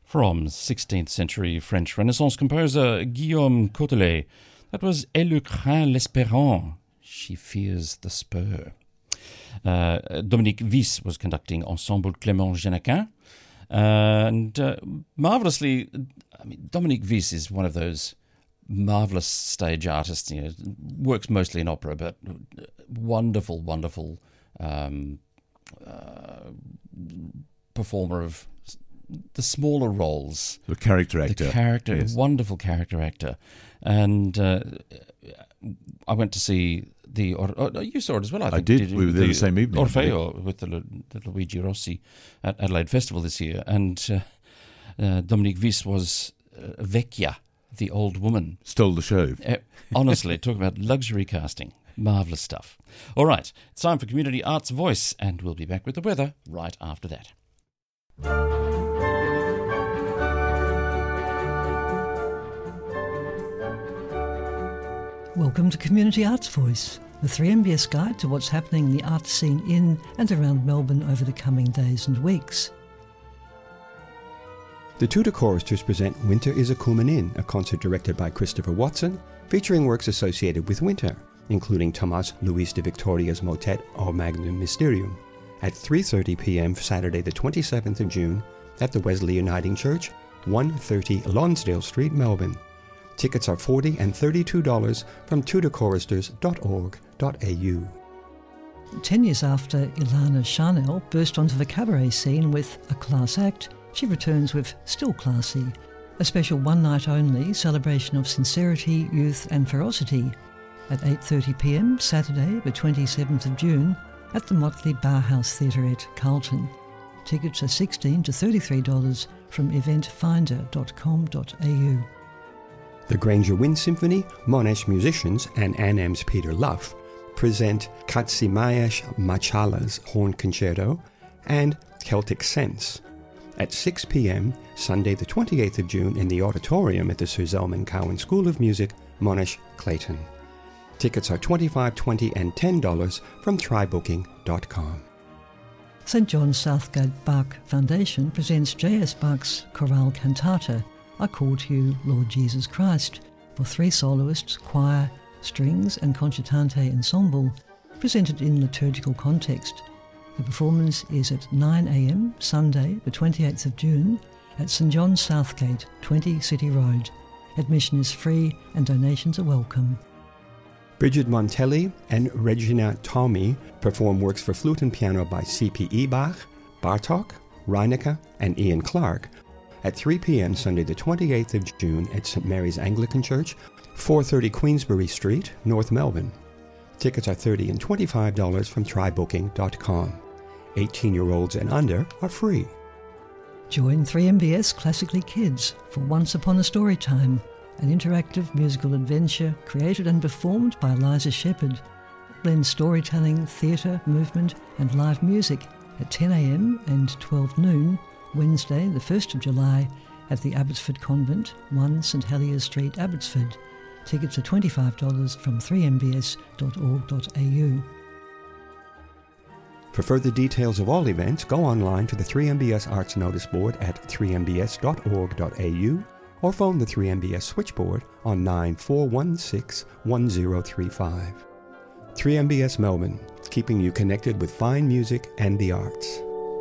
From 16th century French Renaissance composer Guillaume Cotelet, that was Elle craint l'espérant, she fears the spur. Dominique Wyss was conducting Ensemble Clément Genaquin, and marvellously, Dominique Wyss is one of those marvelous stage artists. Works mostly in opera, but wonderful performer of the smaller roles. The character actor. Yes. Wonderful character actor. And I went to see you saw it as well, I think. I did. We were there the same evening. Orfeo with the Luigi Rossi at Adelaide Festival this year. And Dominique Wyss was Vecchia, the old woman. Stole the show. Honestly, talk about luxury casting. Marvellous stuff. All right, it's time for Community Arts Voice, and we'll be back with the weather right after that. Welcome to Community Arts Voice, the 3MBS guide to what's happening in the arts scene in and around Melbourne over the coming days and weeks. The Tudor Choristers present Winter is a Coomin' In, a concert directed by Christopher Watson, featuring works associated with winter, including Tomás Luis de Victoria's motet O Magnum Mysterium, at 3:30 p.m. Saturday the 27th of June at the Wesley Uniting Church, 130 Lonsdale Street, Melbourne. Tickets are $40 and $32 from tudorchoristers.org.au. 10 years after Ilana Charnel burst onto the cabaret scene with A Class Act, she returns with Still Classy, a special one-night-only celebration of sincerity, youth and ferocity at 8:30 p.m. Saturday the 27th of June at the Motley Bauhaus Theatre at Carlton. Tickets are $16 to $33 from eventfinder.com.au. The Granger Wind Symphony, Monash Musicians and Annam's Peter Luff present Katsimayash Machalah's Horn Concerto and Celtic Sense at 6 p.m. Sunday the 28th of June in the auditorium at the Sir Zelman Cowen School of Music, Monash, Clayton. Tickets are $25, $20 and $10 from trybooking.com. St John Southgate Bach Foundation presents J.S. Bach's Chorale Cantata, I Call to You, Lord Jesus Christ, for 3 soloists, choir, strings and concertante ensemble, presented in liturgical context. The performance is at 9 a.m. Sunday, the 28th of June, at St John Southgate, 20 City Road. Admission is free and donations are welcome. Bridget Montelli and Regina Tommy perform works for flute and piano by C.P. Bach, Bartók, Reinecke and Ian Clark at 3 p.m. Sunday the 28th of June at St Mary's Anglican Church, 430 Queensbury Street, North Melbourne. Tickets are $30 and $25 from trybooking.com. 18-year-olds and under are free. Join 3MBS Classically Kids for Once Upon a Story Time, an interactive musical adventure created and performed by Eliza Shepherd. It blends storytelling, theatre, movement and live music at 10 a.m. and 12 noon, Wednesday the 1st of July at the Abbotsford Convent, 1 St Heliers Street, Abbotsford. Tickets are $25 from 3mbs.org.au. For further details of all events, go online to the 3MBS Arts Notice Board at 3mbs.org.au or phone the 3MBS switchboard on 9416-1035. 3MBS Melbourne, keeping you connected with fine music and the arts.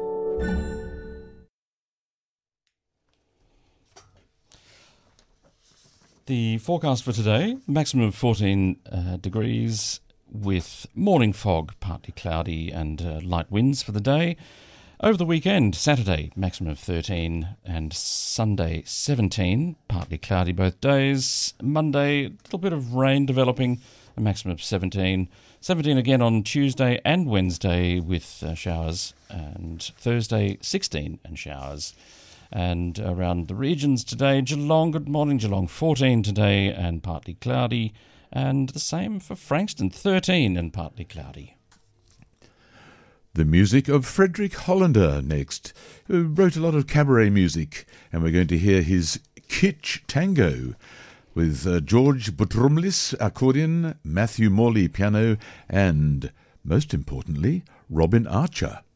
The forecast for today, maximum of 14 degrees with morning fog, partly cloudy and light winds for the day. Over the weekend, Saturday, maximum of 13 and Sunday 17, partly cloudy both days. Monday, a little bit of rain developing, a maximum of 17. 17 again on Tuesday and Wednesday with showers, and Thursday 16 and showers. And around the regions today, Geelong, good morning, Geelong 14 today and partly cloudy. And the same for Frankston, 13 and partly cloudy. The music of Frederick Hollander next, who wrote a lot of cabaret music, and we're going to hear his Kitsch Tango with George Butrumlis accordion, Matthew Morley piano, and, most importantly, Robin Archer.